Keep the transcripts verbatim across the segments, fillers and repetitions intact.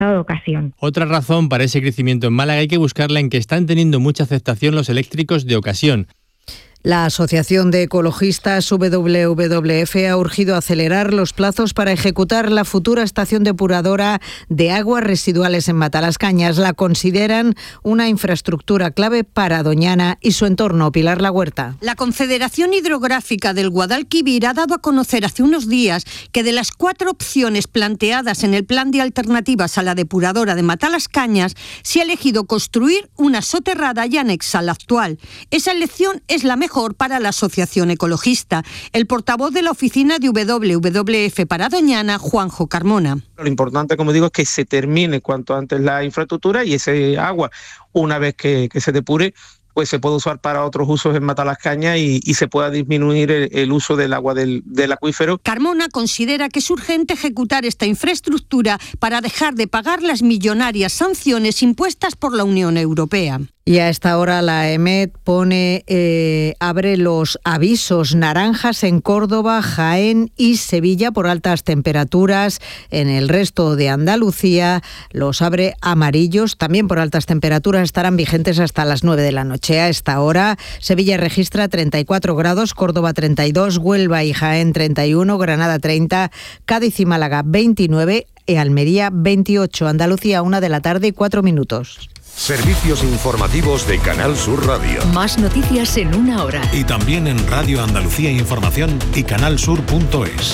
de ocasión. Otra razón para ese crecimiento en Málaga hay que buscarla en que están teniendo mucha aceptación los eléctricos de ocasión. La Asociación de Ecologistas W W F ha urgido acelerar los plazos para ejecutar la futura estación depuradora de aguas residuales en Matalascañas. La consideran una infraestructura clave para Doñana y su entorno. Pilar La Huerta. La Confederación Hidrográfica del Guadalquivir ha dado a conocer hace unos días que de las cuatro opciones planteadas en el plan de alternativas a la depuradora de Matalascañas, se ha elegido construir una soterrada y anexa a la actual. Esa elección es la mejor para la Asociación Ecologista. El portavoz de la oficina de W W F para Doñana, Juanjo Carmona. Lo importante, como digo, es que se termine cuanto antes la infraestructura y ese agua, una vez que, que se depure, pues se puede usar para otros usos en Matalascañas y, y se pueda disminuir el, el uso del agua del, del acuífero. Carmona considera que es urgente ejecutar esta infraestructura para dejar de pagar las millonarias sanciones impuestas por la Unión Europea. Y a esta hora la EMET pone, eh, abre los avisos naranjas en Córdoba, Jaén y Sevilla por altas temperaturas. En el resto de Andalucía los abre amarillos, también por altas temperaturas, estarán vigentes hasta las nueve de la noche. A esta hora Sevilla registra treinta y cuatro grados, Córdoba treinta y dos, Huelva y Jaén treinta y uno, Granada treinta, Cádiz y Málaga veintinueve y Almería veintiocho. Andalucía, una de la tarde y cuatro minutos. Servicios informativos de Canal Sur Radio. Más noticias en una hora. Y también en Radio Andalucía Información y canal sur punto es.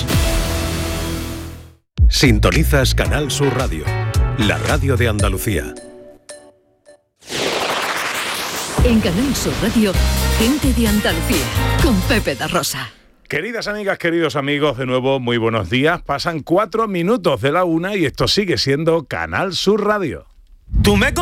Sintonizas Canal Sur Radio, la radio de Andalucía. En Canal Sur Radio, gente de Andalucía, con Pepe da Rosa. Queridas amigas, queridos amigos, de nuevo muy buenos días. Pasan cuatro minutos de la una y esto sigue siendo Canal Sur Radio. Tú me